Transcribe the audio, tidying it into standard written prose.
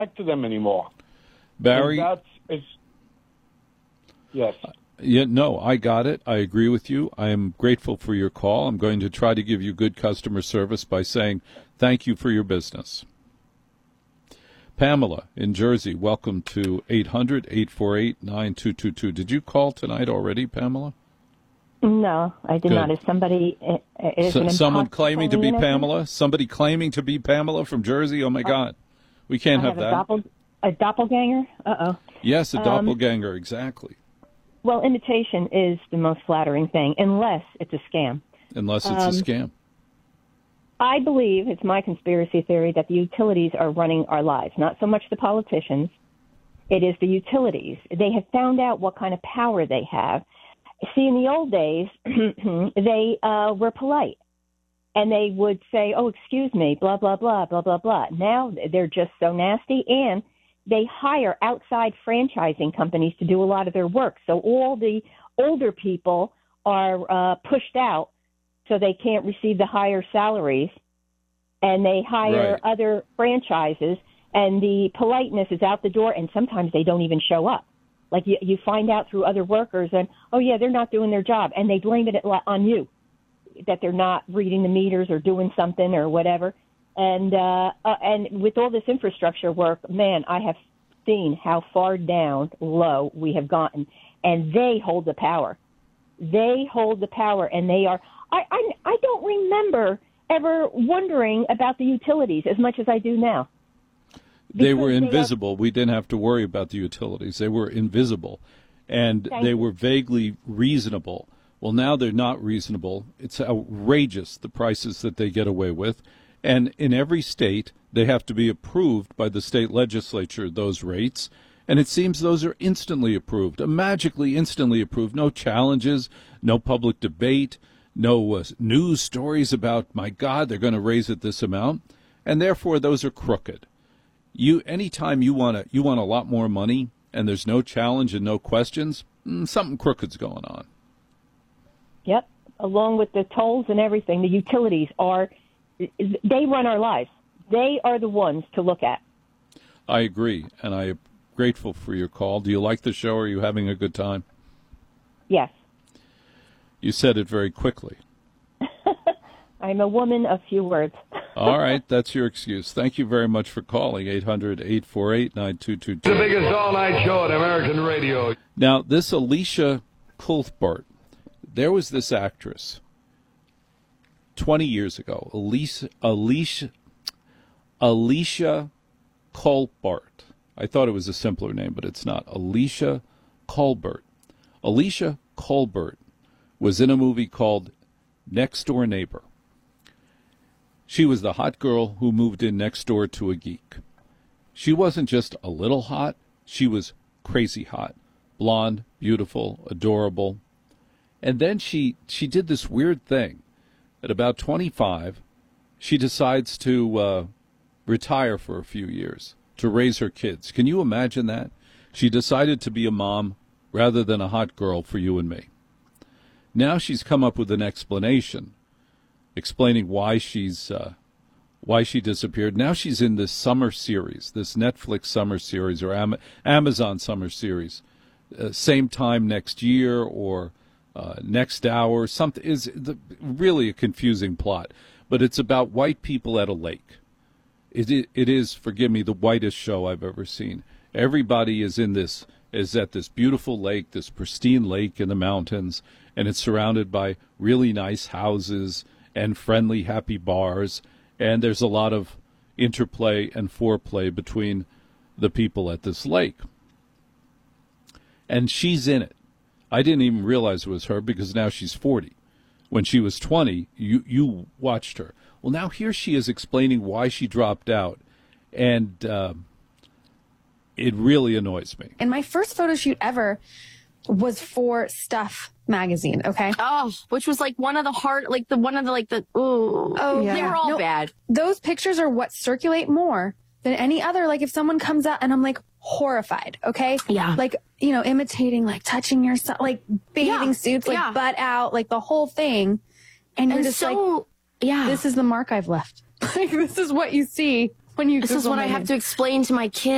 back to them anymore. Barry? Yes. Yeah, no, I got it. I agree with you. I am grateful for your call. I'm going to try to give you good customer service by saying thank you for your business. Pamela in Jersey, welcome to 800-848-9222. Did you call tonight already, Pamela? No, I did not. Is somebody someone claiming to be Pamela? Somebody claiming to be Pamela from Jersey? Oh, my God. We can't have that. A doppelganger? Uh-oh. Yes, a doppelganger, exactly. Well, imitation is the most flattering thing, unless it's a scam. Unless it's a scam. I believe, it's my conspiracy theory, that the utilities are running our lives, not so much the politicians. It is the utilities. They have found out what kind of power they have. See, in the old days, they were polite, and they would say, oh, excuse me, blah, blah, blah, blah, blah, blah. Now they're just so nasty, and they hire outside franchising companies to do a lot of their work. So all the older people are pushed out, so they can't receive the higher salaries, and they hire other franchises, and the politeness is out the door, and sometimes they don't even show up. Like you find out through other workers, and, oh, yeah, they're not doing their job, and they blame it on you, that they're not reading the meters or doing something or whatever. And with all this infrastructure work, man, I have seen how far down low we have gotten, and they hold the power. They hold the power, and they are. I don't remember ever wondering about the utilities as much as I do now. They were invisible. We didn't have to worry about the utilities. They were invisible, and they were vaguely reasonable. Well, now they're not reasonable. It's outrageous, the prices that they get away with. And in every state, they have to be approved by the state legislature, those rates. And it seems those are instantly approved, magically instantly approved. No challenges, no public debate, no news stories about, my God, they're going to raise it this amount. And therefore, those are crooked. Anytime you want a lot more money and there's no challenge and no questions, something crooked's going on. Yep. Along with the tolls and everything, the utilities they run our lives. They are the ones to look at. I agree, and I am grateful for your call. Do you like the show? Are you having a good time? Yes. You said it very quickly. I'm a woman of few words. All right, that's your excuse. Thank you very much for calling, 800-848-9222. The biggest all-night show on American radio. Now, this Alicia Cuthbert, there was this actress 20 years ago, Alicia Cuthbert. I thought it was a simpler name, but it's not. Alicia Cuthbert. Alicia Cuthbert was in a movie called Next Door Neighbor. She was the hot girl who moved in next door to a geek. She wasn't just a little hot, she was crazy hot. Blonde, beautiful, adorable. And then she did this weird thing. At about 25, she decides to retire for a few years to raise her kids. Can you imagine that? She decided to be a mom rather than a hot girl for you and me. Now she's come up with an explanation, explaining why she disappeared. Now she's in this summer series, this Netflix summer series or Amazon summer series, same time next year or next hour. Something is really a confusing plot, but it's about white people at a lake. It is, forgive me, the whitest show I've ever seen. Everybody is at this beautiful lake, this pristine lake in the mountains, and it's surrounded by really nice houses and friendly, happy bars, and there's a lot of interplay and foreplay between the people at this lake. And she's in it. I didn't even realize it was her because now she's 40. When she was 20, you watched her. Well, now here she is explaining why she dropped out, and it really annoys me. And my first photo shoot ever was for Stuff magazine, okay? Oh, which was like one of the they were all bad. Those pictures are what circulate more than any other. Like if someone comes out and I'm like horrified, okay? Yeah. Like, imitating, like touching yourself, like bathing suits, like butt out, like the whole thing. And you're just so, this is the mark I've left. Like this is what you see when you This is what I have to explain to my kids.